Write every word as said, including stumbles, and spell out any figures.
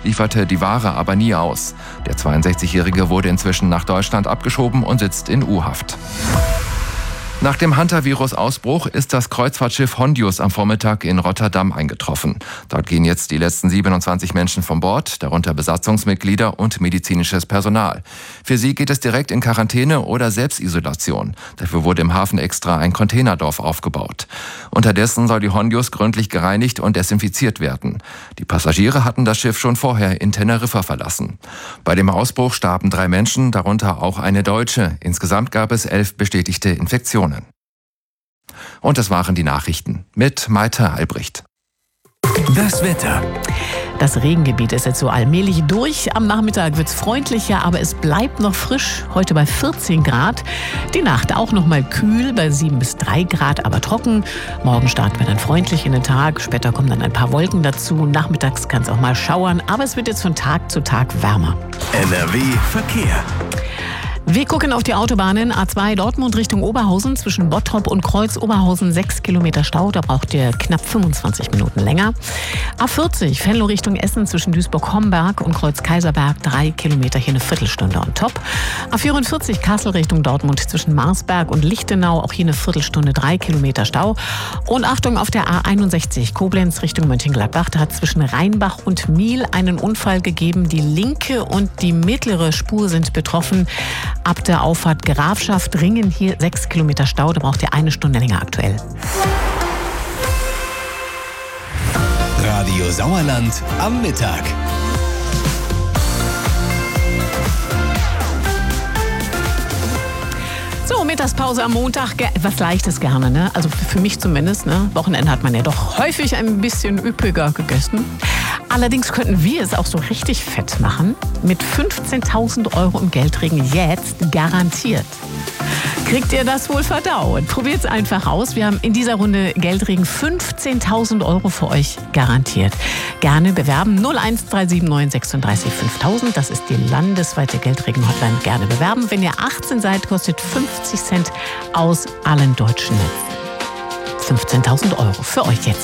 lieferte die Ware aber nie aus. Der zweiundsechzigjährige wurde inzwischen nach Deutschland abgeschoben und sitzt in U-Haft. Nach dem Hantavirus-Ausbruch ist das Kreuzfahrtschiff Hondius am Vormittag in Rotterdam eingetroffen. Dort gehen jetzt die letzten siebenundzwanzig Menschen von Bord, darunter Besatzungsmitglieder und medizinisches Personal. Für sie geht es direkt in Quarantäne oder Selbstisolation. Dafür wurde im Hafen extra ein Containerdorf aufgebaut. Unterdessen soll die Hondius gründlich gereinigt und desinfiziert werden. Die Passagiere hatten das Schiff schon vorher in Teneriffa verlassen. Bei dem Ausbruch starben drei Menschen, darunter auch eine Deutsche. Insgesamt gab es elf bestätigte Infektionen. Und das waren die Nachrichten mit Maite Albrecht. Das Wetter. Das Regengebiet ist jetzt so allmählich durch. Am Nachmittag wird es freundlicher, aber es bleibt noch frisch. Heute bei vierzehn Grad. Die Nacht auch noch mal kühl bei sieben bis drei Grad, aber trocken. Morgen starten wir dann freundlich in den Tag. Später kommen dann ein paar Wolken dazu. Nachmittags kann es auch mal schauern, aber es wird jetzt von Tag zu Tag wärmer. N R W Verkehr. Wir gucken auf die Autobahnen. A zwei Dortmund Richtung Oberhausen zwischen Bottrop und Kreuz Oberhausen sechs Kilometer Stau. Da braucht ihr knapp fünfundzwanzig Minuten länger. A vierzig Venlo Richtung Essen zwischen Duisburg-Homberg und Kreuz Kaiserberg drei Kilometer, hier eine Viertelstunde on top. A vierundvierzig Kassel Richtung Dortmund zwischen Marsberg und Lichtenau, auch hier eine Viertelstunde, drei Kilometer Stau. Und Achtung auf der A einundsechzig Koblenz Richtung Mönchengladbach. Da hat zwischen Rheinbach und Miel einen Unfall gegeben. Die linke und die mittlere Spur sind betroffen. Ab der Auffahrt Grafschaft Ringen hier sechs Kilometer Stau, da braucht ihr eine Stunde länger aktuell. Radio Sauerland am Mittag. So, Mittagspause am Montag, ge- etwas Leichtes gerne, ne? Also für mich zumindest, ne? Wochenende hat man ja doch häufig ein bisschen üppiger gegessen. Allerdings könnten wir es auch so richtig fett machen. Mit fünfzehntausend Euro im Geldregen jetzt garantiert. Kriegt ihr das wohl verdaut? Probiert es einfach aus. Wir haben in dieser Runde Geldregen fünfzehntausend Euro für euch garantiert. Gerne bewerben null eins drei sieben neun sechsunddreißig fünftausend. Das ist die landesweite Geldregen-Hotline. Gerne bewerben. Wenn ihr achtzehn seid, kostet fünfzig Cent aus allen deutschen Netzen. fünfzehntausend Euro für euch jetzt.